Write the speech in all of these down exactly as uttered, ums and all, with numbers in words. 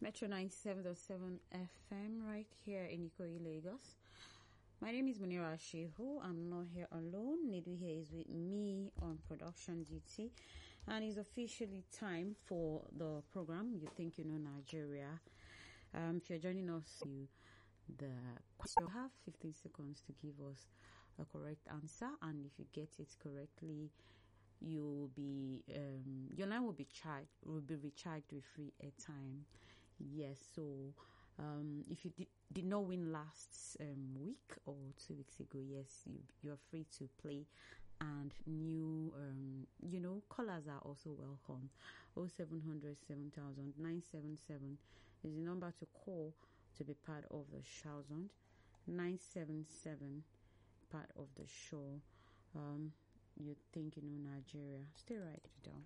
Metro ninety-seven point seven F M right here in Ikoyi, Lagos. My name is Munira Shehu. I'm not here alone. Nidu here is with me on production duty. And it's officially time for the program, You Think You Know Nigeria. Um, if you're joining us, you the question, you have fifteen seconds to give us a correct answer. And if you get it correctly, you will be um, your line will be charged will be recharged with free airtime. Yes, so um, if you did, did not win last um, week or two weeks ago, yes, you you are free to play, and new um, you know callers are also welcome. Oh seven hundred seven thousand nine seven seven is the number to call to be part of the thousand nine seven seven part of the show. Um, You Think You Know Nigeria. Stay right down.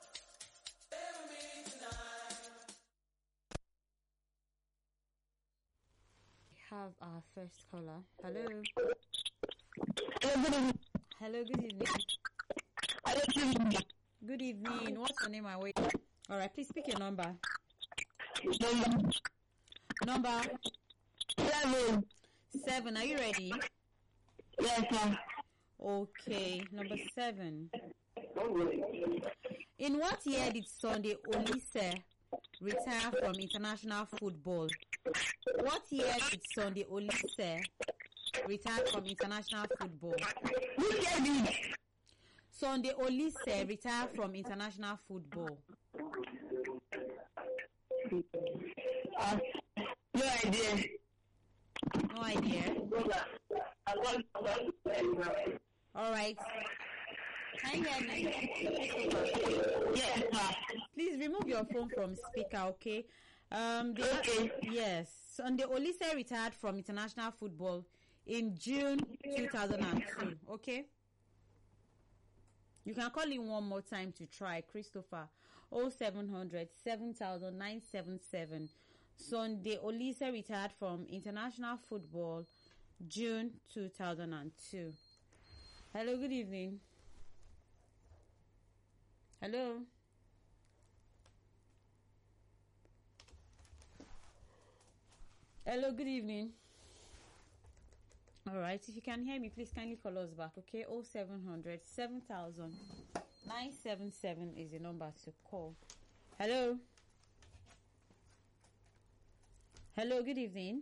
We have our first caller. Hello. Hello, good evening. Hello, good evening. Hello, good evening. Good evening. What's your name? I wait. All right, please pick your number. Number Seven. seven. Are you ready? Yes, sir. Okay, number seven. In what year did Sunday Olise retire from international football? What year did Sunday Olise retire from international football? Which year did? Sunday Olise retire from international football. Uh, no idea. No idea. All right. Can you hear me? Yes, sir. Please remove your phone from speaker, okay? Um, the, Okay. Yes. Sunday Olise retired from international football in June two thousand two, okay? You can call in one more time to try. Christopher, oh seven hundred seven thousand nine seven seven. Sunday Olise retired from international football June two thousand two. Hello, good evening. Hello. Hello, good evening. All right, if you can hear me, please kindly call us back, okay? oh seven hundred seven thousand nine seven seven is the number to call. Hello. Hello, good evening.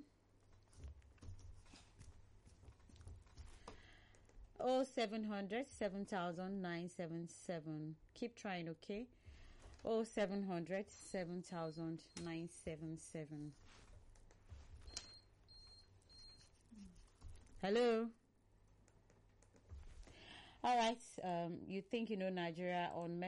Oh seven hundred seven thousand nine seven seven. Keep trying, okay? Oh seven hundred seven thousand nine seven seven. Hello. All right. Um, You Think You Know Nigeria on